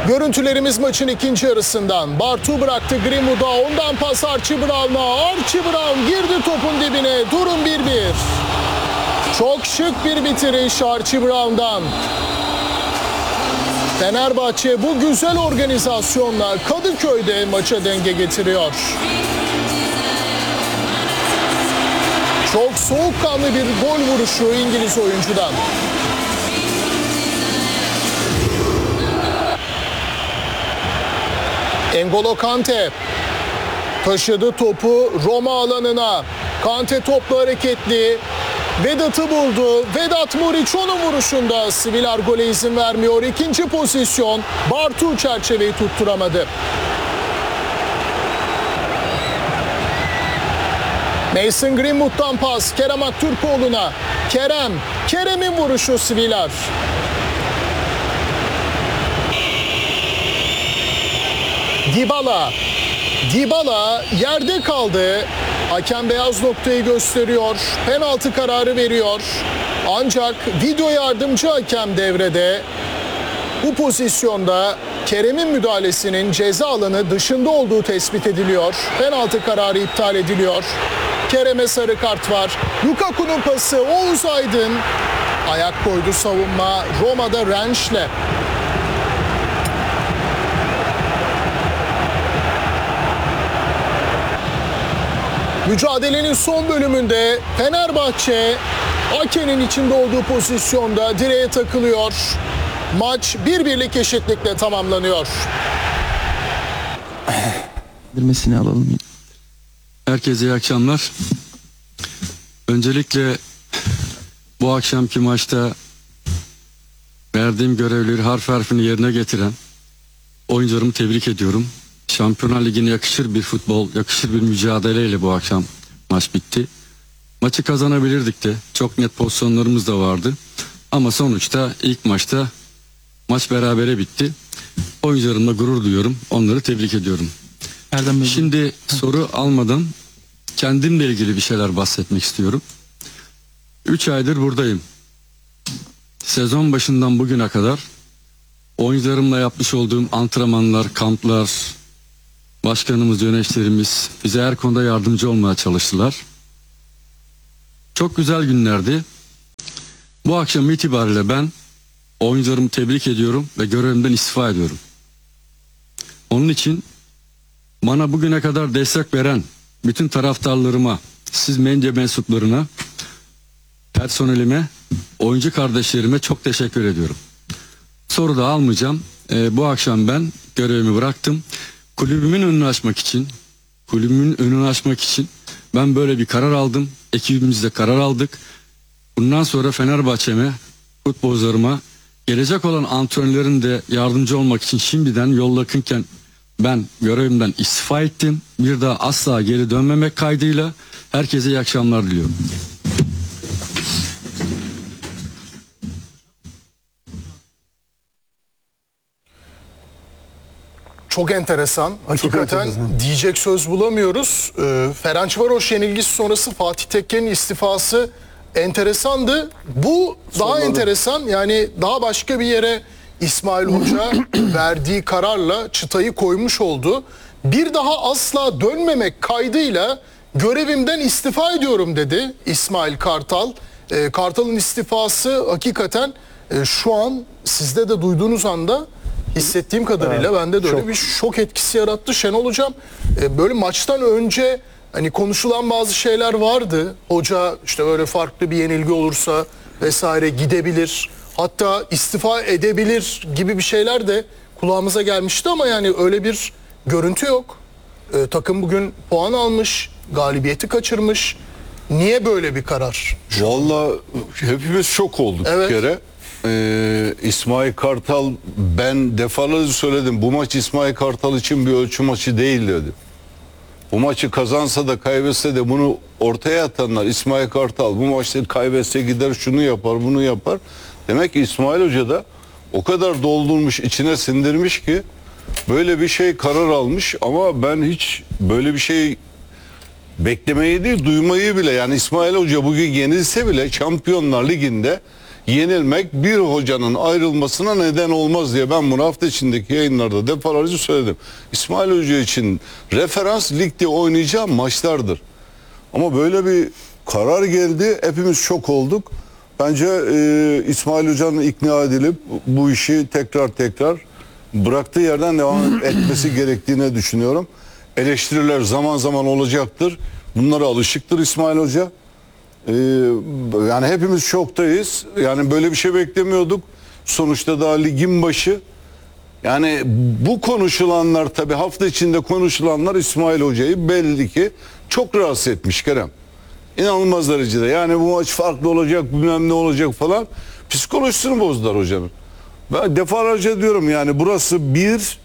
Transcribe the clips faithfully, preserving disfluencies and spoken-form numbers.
Görüntülerimiz maçın ikinci yarısından. Bartu bıraktı Greenwood'a, ondan pas Archie Brown'a. Archie Brown girdi topun dibine. Durum bir bir. Çok şık bir bitiriş Archie Brown'dan. Fenerbahçe bu güzel organizasyonla Kadıköy'de maça denge getiriyor. Çok soğukkanlı bir gol vuruşu İngiliz oyuncudan. N'Golo Kante taşıdı topu Roma alanına. Kante topla hareketli. Vedat'ı buldu. Vedat Muriç onun vuruşunda. Svilar gole izin vermiyor. İkinci pozisyon. Bartu çerçeveyi tutturamadı. Mason Greenwood'dan pas Kerem Aktürkoğlu'na. Kerem. Kerem'in vuruşu Svilar. Dybala. Dybala yerde kaldı. Hakem beyaz noktayı gösteriyor. Penaltı kararı veriyor. Ancak video yardımcı hakem devrede. Bu pozisyonda Kerem'in müdahalesinin ceza alanı dışında olduğu tespit ediliyor. Penaltı kararı iptal ediliyor. Kerem'e sarı kart var. Lukaku'nun pası Oğuz Aydın. Ayak koydu savunma. Roma'da Renş'le. Mücadelenin son bölümünde Fenerbahçe Ake'nin içinde olduğu pozisyonda direğe takılıyor. Maç bir birlik eşitlikle tamamlanıyor. Bilmesini alalım. Herkese iyi akşamlar. Öncelikle bu akşamki maçta verdiğim görevleri harf harfini yerine getiren oyuncularımı tebrik ediyorum. Şampiyonlar Ligi'ne yakışır bir futbol, yakışır bir mücadeleyle bu akşam maç bitti. Maçı kazanabilirdik de. Çok net pozisyonlarımız da vardı. Ama sonuçta ilk maçta maç berabere bitti. Oyuncularımla gurur duyuyorum. Onları tebrik ediyorum. Erdem Bey. Şimdi soru almadan kendimle ilgili bir şeyler bahsetmek istiyorum. üç aydır buradayım. Sezon başından bugüne kadar oyuncularımla yapmış olduğum antrenmanlar, kamplar, başkanımız, yöneticilerimiz bize her konuda yardımcı olmaya çalıştılar. Çok güzel günlerdi. Bu akşam itibariyle ben oyuncularımı tebrik ediyorum ve görevimden istifa ediyorum. Onun için bana bugüne kadar destek veren bütün taraftarlarıma, siz medya mensuplarına, personelime, oyuncu kardeşlerime çok teşekkür ediyorum. Soru da almayacağım. Ee, bu akşam ben görevimi bıraktım. Kulübümün önünü açmak için, kulübümün önünü açmak için ben böyle bir karar aldım. Ekibimizle karar aldık. Bundan sonra Fenerbahçe'me, futbolcularıma, gelecek olan antrenörlerin de yardımcı olmak için şimdiden yol yakınken ben görevimden istifa ettim. Bir daha asla geri dönmemek kaydıyla herkese iyi akşamlar diliyorum. Çok enteresan. Hakikaten Çok enteresan. Diyecek söz bulamıyoruz. Ee, Ferencvaros yenilgisi sonrası Fatih Tekke'nin istifası enteresandı. Bu daha Sonları. enteresan. Yani daha başka bir yere İsmail Hoca verdiği kararla çıtayı koymuş oldu. Bir daha asla dönmemek kaydıyla görevimden istifa ediyorum dedi İsmail Kartal. Ee, Kartal'ın istifası hakikaten e, şu an sizde de duyduğunuz anda hissettiğim kadarıyla evet, bende de öyle şok. bir şok etkisi yarattı. Şenol Hocam e, böyle maçtan önce hani konuşulan bazı şeyler vardı. Hoca işte böyle farklı bir yenilgi olursa vesaire gidebilir. Hatta istifa edebilir gibi bir şeyler de kulağımıza gelmişti ama yani öyle bir görüntü yok. E, takım bugün puan almış, galibiyeti kaçırmış. Niye böyle bir karar? Vallahi hepimiz şok olduk evet. bir kere. Ee, İsmail Kartal, ben defalarca söyledim, bu maç İsmail Kartal için bir ölçü maçı değil dedim. Bu maçı kazansa da kaybetse de bunu ortaya atanlar, İsmail Kartal bu maçta kaybetse gider şunu yapar bunu yapar. Demek ki İsmail Hoca da o kadar doldurmuş, içine sindirmiş ki böyle bir şey karar almış. Ama ben hiç böyle bir şey beklemeyi değil, duymayı bile, yani İsmail Hoca bugün yenilse bile Şampiyonlar Ligi'nde yenilmek bir hocanın ayrılmasına neden olmaz diye ben bunu hafta içindeki yayınlarda defalarca söyledim. İsmail Hoca için referans ligde oynayacağı maçlardır. Ama böyle bir karar geldi. Hepimiz şok olduk. Bence e, İsmail Hoca'nın ikna edilip bu işi tekrar tekrar bıraktığı yerden devam etmesi gerektiğini düşünüyorum. Eleştiriler zaman zaman olacaktır. Bunlara alışıktır İsmail Hoca. Ee, yani hepimiz şoktayız. Yani böyle bir şey beklemiyorduk. Sonuçta daha ligin başı. Yani bu konuşulanlar, tabii hafta içinde konuşulanlar İsmail Hoca'yı belli ki çok rahatsız etmiş Kerem. İnanılmaz derecede. Yani bu maç farklı olacak, bilmem ne olacak falan. Psikolojisini bozdular hocanın. Ben defalarca diyorum yani burası bir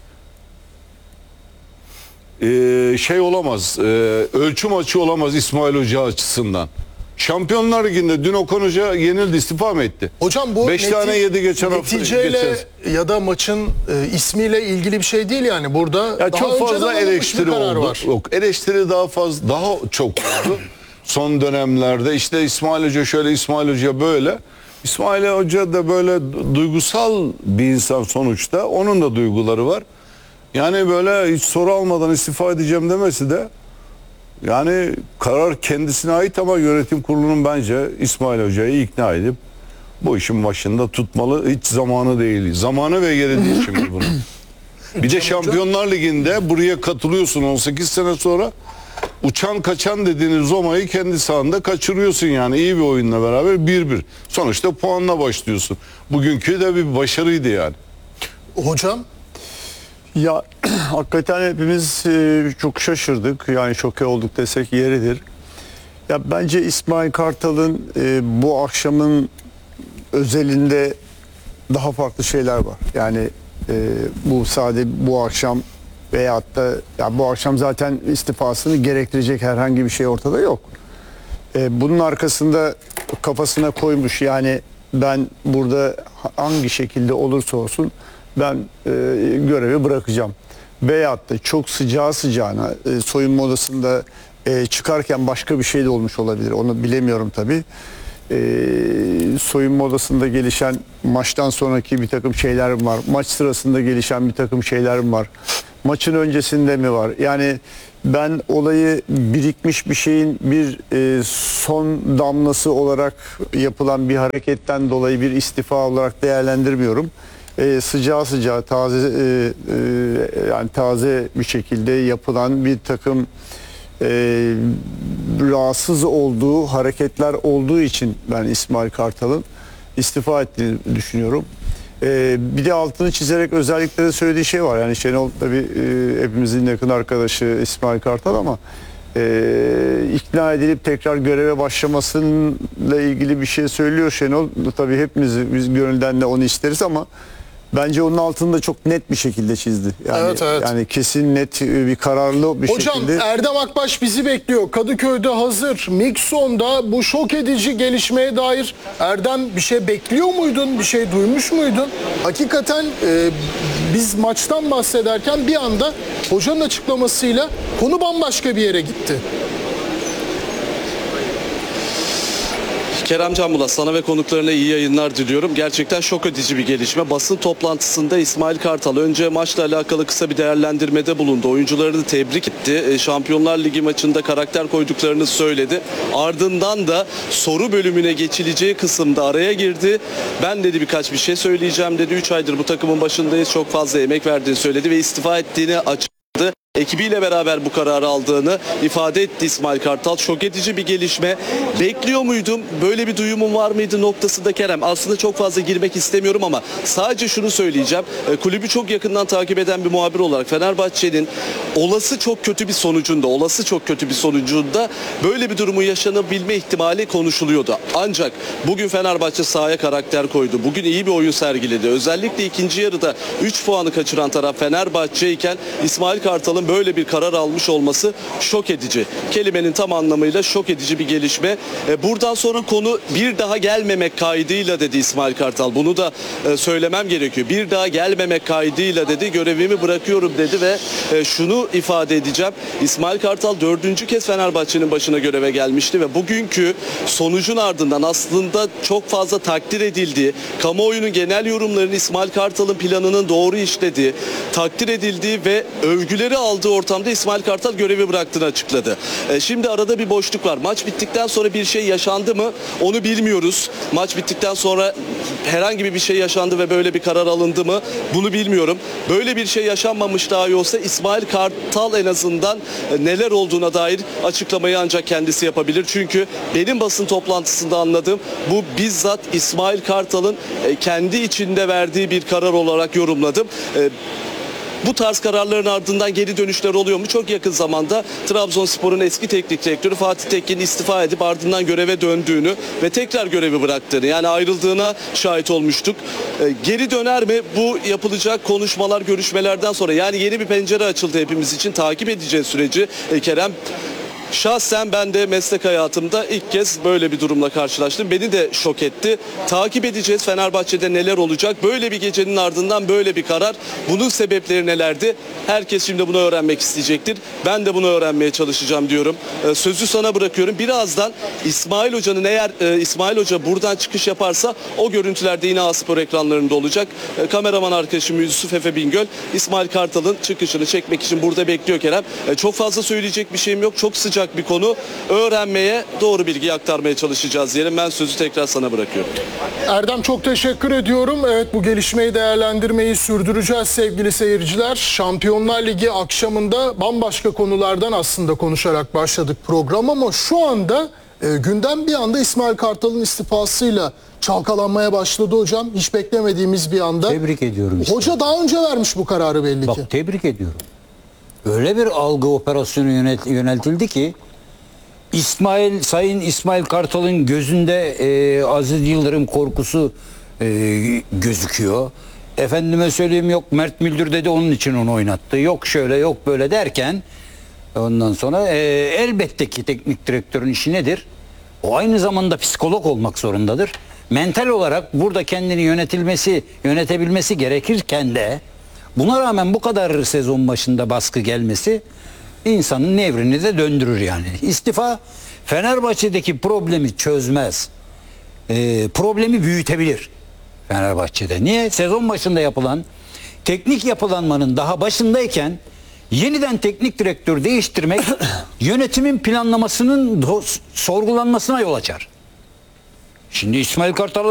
e, şey olamaz. E, ölçü maçı olamaz İsmail Hoca açısından. Şampiyonlar Ligi'nde dün Okan Hoca yenildi, istifa mı etti? Hocam bu beş neti- tane yedi geçen hafta. neticeyle geçen- ya da maçın e, ismiyle ilgili bir şey değil yani. Burada Ya daha çok önceden fazla alınmış bir eleştiri karar oldu. var. Yok, eleştiri daha fazla, daha çok oldu. Son dönemlerde işte İsmail Hoca şöyle, İsmail Hoca böyle. İsmail Hoca da böyle du- duygusal bir insan sonuçta. Onun da duyguları var. Yani böyle hiç soru almadan istifa edeceğim demesi de yani karar kendisine ait ama yönetim kurulunun bence İsmail Hoca'yı ikna edip bu işin başında tutmalı. Hiç zamanı değil. Zamanı ve yeri değil şimdi bunun. Bir de Şampiyonlar Ligi'nde buraya katılıyorsun on sekiz sene sonra. Uçan kaçan dediğiniz Roma'yı kendi sahanda kaçırıyorsun yani iyi bir oyunla beraber bir bir. Sonuçta puanla başlıyorsun. Bugünkü de bir başarıydı yani. Hocam Ya hakikaten hepimiz e, çok şaşırdık. Yani şoke olduk desek yeridir. Ya bence İsmail Kartal'ın e, bu akşamın özelinde daha farklı şeyler var. Yani e, bu sadece bu akşam veyahut da ya bu akşam zaten istifasını gerektirecek herhangi bir şey ortada yok. E, bunun arkasında kafasına koymuş yani ben burada hangi şekilde olursa olsun ben e, görevi bırakacağım. Veyahut da çok sıcağı sıcağına e, soyunma odasında e, çıkarken başka bir şey de olmuş olabilir. Onu bilemiyorum tabii. E, soyunma odasında gelişen maçtan sonraki bir takım şeyler mi var? Maç sırasında gelişen bir takım şeyler mi var? Maçın öncesinde mi var? Yani ben olayı birikmiş bir şeyin bir e, son damlası olarak yapılan bir hareketten dolayı bir istifa olarak değerlendirmiyorum. E, sıcağı sıcağı taze e, e, yani taze bir şekilde yapılan bir takım e, rahatsız olduğu hareketler olduğu için ben İsmail Kartal'ın istifa ettiğini düşünüyorum. E, bir de altını çizerek özellikle de söylediği şey var. Yani Şenol tabii e, hepimizin yakın arkadaşı İsmail Kartal ama e, ikna edilip tekrar göreve başlamasıyla ilgili bir şey söylüyor Şenol. Tabii hepimiz biz gönülden de onu isteriz ama bence onun altını da çok net bir şekilde çizdi. Yani, Evet, evet. yani kesin net bir kararlı bir Hocam şekilde. Erdem Akbaş bizi bekliyor. Kadıköy'de hazır. Mikson'da bu şok edici gelişmeye dair Erdem bir şey bekliyor muydun? Bir şey duymuş muydun? Hakikaten e, biz maçtan bahsederken bir anda hocanın açıklamasıyla konu bambaşka bir yere gitti. Kerem Canbulat, sana ve konuklarına iyi yayınlar diliyorum. Gerçekten şok edici bir gelişme. Basın toplantısında İsmail Kartal önce maçla alakalı kısa bir değerlendirmede bulundu. Oyuncularını tebrik etti. Şampiyonlar Ligi maçında karakter koyduklarını söyledi. Ardından da soru bölümüne geçileceği kısımda araya girdi. Ben dedi birkaç bir şey söyleyeceğim dedi. üç aydır bu takımın başındayız. Çok fazla emek verdiğini söyledi ve istifa ettiğini açıkladı. Ekibiyle beraber bu kararı aldığını ifade etti İsmail Kartal. Şok edici bir gelişme. Bekliyor muydum? Böyle bir duyumum var mıydı noktasında Kerem? Aslında çok fazla girmek istemiyorum ama sadece şunu söyleyeceğim. E, kulübü çok yakından takip eden bir muhabir olarak Fenerbahçe'nin olası çok kötü bir sonucunda, olası çok kötü bir sonucunda böyle bir durumun yaşanabilme ihtimali konuşuluyordu. Ancak bugün Fenerbahçe sahaya karakter koydu. Bugün iyi bir oyun sergiledi. Özellikle ikinci yarıda üç puanı kaçıran taraf Fenerbahçe iken İsmail Kartal'ın Kartal'ın böyle bir karar almış olması şok edici. Kelimenin tam anlamıyla şok edici bir gelişme. E, buradan sonra konu bir daha gelmemek kaydıyla dedi İsmail Kartal. Bunu da e, söylemem gerekiyor. Bir daha gelmemek kaydıyla dedi. Görevimi bırakıyorum dedi ve e, şunu ifade edeceğim. İsmail Kartal dördüncü kez Fenerbahçe'nin başına göreve gelmişti ve bugünkü sonucun ardından aslında çok fazla takdir edildiği, kamuoyunun genel yorumlarını İsmail Kartal'ın planının doğru işlediği, takdir edildiği ve övgüleri aldığı ortamda İsmail Kartal görevi bıraktığını açıkladı. E, şimdi arada bir boşluk var. Maç bittikten sonra bir şey yaşandı mı? Onu bilmiyoruz. Maç bittikten sonra herhangi bir şey yaşandı ve böyle bir karar alındı mı? Bunu bilmiyorum. Böyle bir şey yaşanmamış dahi olsa İsmail Kartal en azından e, neler olduğuna dair açıklamayı ancak kendisi yapabilir. Çünkü benim basın toplantısında anladığım bu bizzat İsmail Kartal'ın e, kendi içinde verdiği bir karar olarak yorumladım. E, Bu tarz kararların ardından geri dönüşler oluyor mu? Çok yakın zamanda Trabzonspor'un eski teknik direktörü Fatih Tekke istifa edip ardından göreve döndüğünü ve tekrar görevi bıraktığını, yani ayrıldığına şahit olmuştuk. Ee, geri döner mi? Bu yapılacak konuşmalar, görüşmelerden sonra, yani yeni bir pencere açıldı hepimiz için. Takip edeceğiz süreci. Ee, Kerem, şahsen ben de meslek hayatımda ilk kez böyle bir durumla karşılaştım. Beni de şok etti. Takip edeceğiz Fenerbahçe'de neler olacak. Böyle bir gecenin ardından böyle bir karar. Bunun sebepleri nelerdi? Herkes şimdi bunu öğrenmek isteyecektir. Ben de bunu öğrenmeye çalışacağım diyorum. Ee, sözü sana bırakıyorum. Birazdan İsmail Hoca'nın, eğer e, İsmail Hoca buradan çıkış yaparsa o görüntüler de yine A-Spor ekranlarında olacak. E, kameraman arkadaşım Yusuf Efe Bingöl İsmail Kartal'ın çıkışını çekmek için burada bekliyor Kerem. E, çok fazla söyleyecek bir şeyim yok. Çok sıcak bir konu. Öğrenmeye, doğru bilgiyi aktarmaya çalışacağız diyelim. Ben sözü tekrar sana bırakıyorum. Erdem, çok teşekkür ediyorum. Evet, bu gelişmeyi değerlendirmeyi sürdüreceğiz sevgili seyirciler. Şampiyonlar Ligi akşamında bambaşka konulardan aslında konuşarak başladık program ama şu anda e, gündem bir anda İsmail Kartal'ın istifasıyla çalkalanmaya başladı hocam. Hiç beklemediğimiz bir anda. Tebrik ediyorum. Işte. Hoca daha önce vermiş bu kararı belli Bak, ki. tebrik ediyorum. Öyle bir algı operasyonu yönet, yöneltildi ki İsmail Sayın İsmail Kartal'ın gözünde e, Aziz Yıldırım korkusu e, gözüküyor. Efendime söyleyeyim, yok Mert Müldür dedi onun için onu oynattı. Yok şöyle yok böyle derken ondan sonra e, elbette ki teknik direktörün işi nedir? O aynı zamanda psikolog olmak zorundadır. Mental olarak burada kendini yönetilmesi, yönetebilmesi gerekirken de buna rağmen bu kadar sezon başında baskı gelmesi insanın nevrini de döndürür yani. İstifa Fenerbahçe'deki problemi çözmez. Ee, problemi büyütebilir Fenerbahçe'de. Niye? Sezon başında yapılan teknik yapılanmanın daha başındayken yeniden teknik direktör değiştirmek yönetimin planlamasının sorgulanmasına yol açar. Şimdi İsmail Kartal